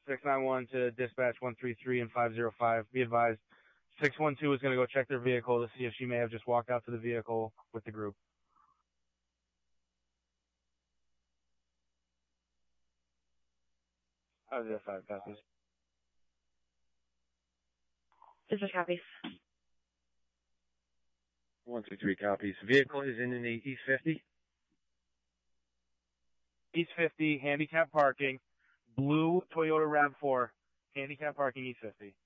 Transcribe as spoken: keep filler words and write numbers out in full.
six nine one to dispatch one three three and five zero five. Be advised, six one two is going to go check their vehicle to see if she may have just walked out to the vehicle with the group. five zero five passes. Dispatch copies. one two three copies. Vehicle is in the East fifty. East fifty, handicap parking, blue Toyota RAV four, handicap parking East fifty.